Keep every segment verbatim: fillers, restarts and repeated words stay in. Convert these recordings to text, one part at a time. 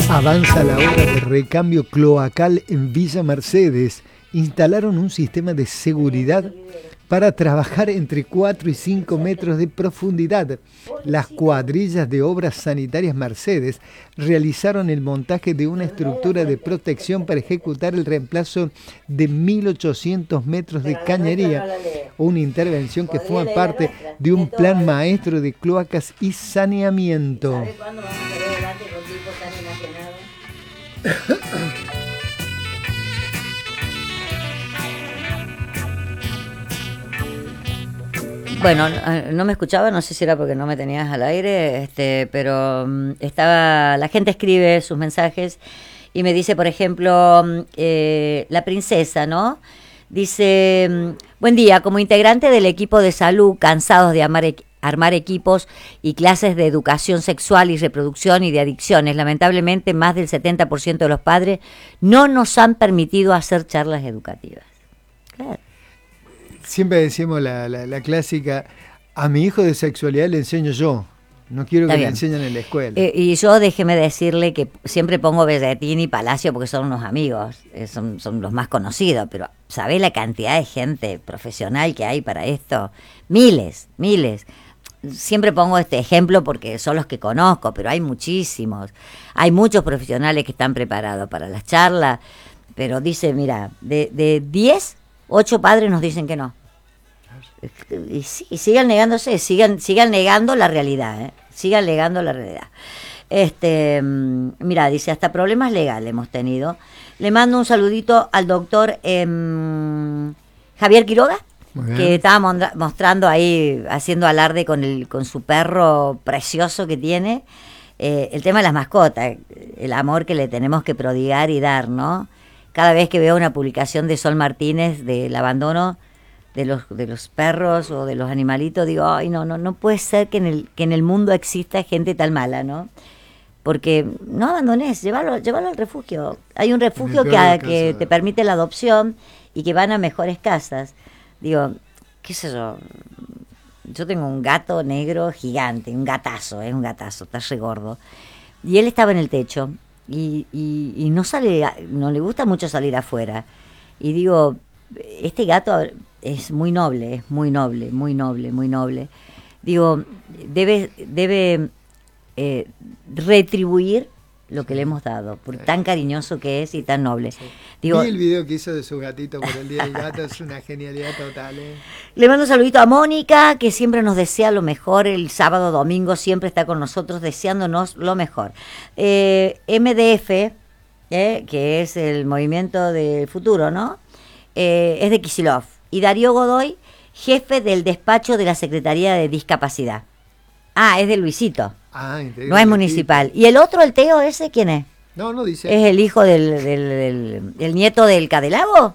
Avanza la obra de recambio cloacal en Villa Mercedes. Instalaron un sistema de seguridad para trabajar entre cuatro y cinco metros de profundidad. Las cuadrillas de Obras Sanitarias Mercedes realizaron el montaje de una estructura de protección para ejecutar el reemplazo de mil ochocientos metros de cañería, una intervención que forma parte de un plan maestro de cloacas y saneamiento. ¿Sabe cuándo vamos a ver adelante con tipos tan enajenados? Bueno, no me escuchaba, no sé si era porque no me tenías al aire, este, pero um, estaba, la gente escribe sus mensajes y me dice, por ejemplo, eh, la princesa, ¿no? Dice, buen día, como integrante del equipo de salud, cansados de amar, armar equipos y clases de educación sexual y reproducción y de adicciones, lamentablemente más del setenta por ciento de los padres no nos han permitido hacer charlas educativas. Claro. Siempre decimos la, la, la clásica, a mi hijo de sexualidad le enseño yo, no quiero que le enseñen en la escuela. Eh, y yo déjeme decirle que siempre pongo Belletín y Palacio porque son unos amigos, eh, son, son los más conocidos, pero ¿sabés la cantidad de gente profesional que hay para esto? Miles, miles. Siempre pongo este ejemplo porque son los que conozco, pero hay muchísimos. Hay muchos profesionales que están preparados para las charlas, pero dice, mira, de, de diez, ocho padres nos dicen que no. Y, sí, y sigan negándose, sigan, sigan negando la realidad, ¿eh? Sigan negando la realidad. Este, mira, dice, hasta problemas legales hemos tenido. Le mando un saludito al doctor eh, Javier Quiroga, que estaba mostrando ahí, haciendo alarde con, el, con su perro precioso que tiene. Eh, el tema de las mascotas, el amor que le tenemos que prodigar y dar, ¿no? Cada vez que veo una publicación de Sol Martínez del abandono de los de los perros o de los animalitos, digo, ay, no, no, no puede ser que en el que en el mundo exista gente tan mala, ¿no? Porque no abandones, llévalo, llévalo al refugio. Hay un refugio que, a, que te permite la adopción y que van a mejores casas. Digo, qué sé yo, yo tengo un gato negro gigante, un gatazo, es eh, un gatazo, está re gordo. Y él estaba en el techo y, y, y no sale, no le gusta mucho salir afuera. Y digo, este gato es muy noble, es muy noble, muy noble, muy noble. Digo, debe, debe eh, retribuir lo que le hemos dado, por tan cariñoso que es y tan noble. Sí. Digo, Vi el video que hizo de su gatito por el Día del Gato, es una genialidad total. ¿eh? Le mando un saludito a Mónica, que siempre nos desea lo mejor, el sábado, domingo, siempre está con nosotros deseándonos lo mejor. Eh, M D F, eh, que es el Movimiento del Futuro, ¿no? Eh, es de Kicillof. Y Darío Godoy, jefe del despacho de la Secretaría de Discapacidad. Ah, es de Luisito. Ah, no es municipal. ¿Y el otro, el Teo ese, quién es? No, no dice. ¿Es el hijo del, del, del, del nieto del Cadelago?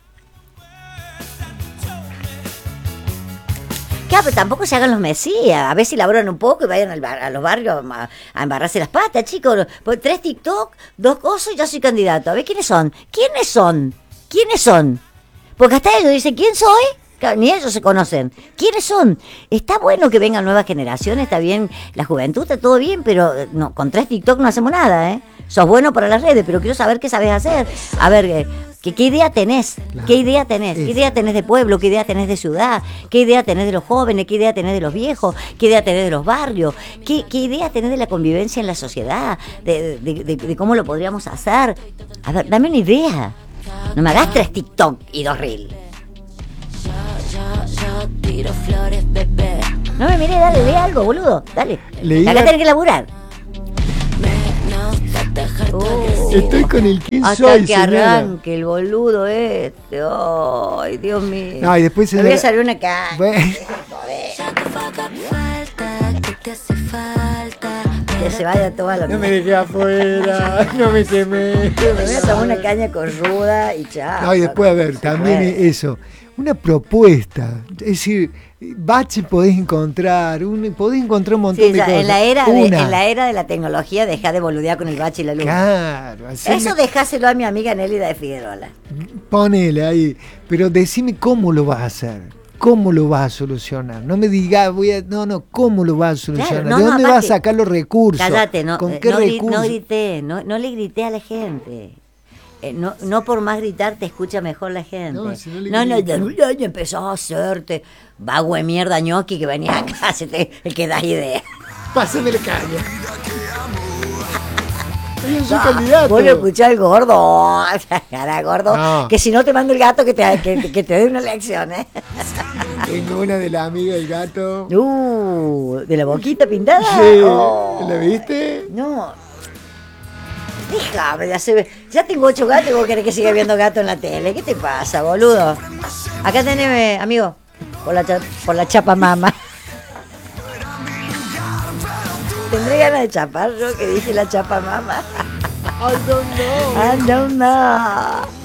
Claro, pero tampoco se hagan los mesías. A ver si laburan un poco y vayan al bar, a los barrios a, a embarrarse las patas, chicos. Tres TikTok, dos cosas y ya soy candidato. A ver, ¿quiénes son? ¿Quiénes son? ¿Quiénes son? Porque hasta ellos dicen, ¿quién soy? Ni ellos se conocen. ¿Quiénes son? Está bueno que vengan nuevas generaciones, está bien, la juventud está todo bien, pero no, con tres TikTok no hacemos nada, ¿eh? Sos bueno para las redes, pero quiero saber qué sabes hacer. A ver, eh, ¿qué, qué idea tenés? Claro. ¿Qué idea tenés? ¿Qué idea tenés de pueblo? ¿Qué idea tenés de ciudad? ¿Qué idea tenés de los jóvenes? ¿Qué idea tenés de los viejos? ¿Qué idea tenés de los barrios? ¿Qué, qué idea tenés de la convivencia en la sociedad? De, de, de, de cómo lo podríamos hacer. A ver, dame una idea. No me hagas tres TikTok y dos Reel. No me mire, dale, lee algo, boludo. Dale. Leí acá la... tenés que laburar. Oh, estoy con el quién hasta soy, que señora. Arranque el boludo este. Ay, Dios mío. No, y después se me voy a salir una cara. Bueno. Que se vaya toda la. No me dejé afuera, no me quemé. Me voy a tomar una caña con ruda y chao. No, y después, a ver, también puede. Eso. Una propuesta, es decir, bache podés encontrar, un, podés encontrar un montón sí, de ya, cosas. En la, era de, en la era de la tecnología, dejá de boludear con el bache y la luz. Claro. Haceme... Eso dejáselo a mi amiga Nélida de Figueroa. Ponele ahí, pero decime cómo lo vas a hacer. cómo lo vas a solucionar. No me digas, voy a, no, no, ¿cómo lo vas a solucionar? Claro, no, ¿De no, dónde aparte, vas a sacar los recursos? Cállate, no, ¿Con eh, qué no, gri- recursos? no grité, no, no le grité a la gente. Eh, no, no por más gritar te escucha mejor la gente. No, si no le no, no, grito. no, no, no, empezó a hacerte vago de mierda ñoqui que venía acá, se te- el que da idea. Pásame la caña. Yo soy No, candidato. vos lo escuchás al gordo, cara gordo, No. que si no te mando el gato que te, que, que te dé una lección, ¿eh? Tengo una de la amiga del gato. Uh, ¿de la boquita pintada? Sí. Oh. ¿La viste? No. Déjame, ya, se ve. Ya tengo ocho gatos y vos querés que siga viendo gato en la tele. ¿Qué te pasa, boludo? Acá tenés, eh, amigo, por la, cha- por la chapa mama. Tendré ganas de chapar yo que dije la chapa mama. I don't know. I don't know.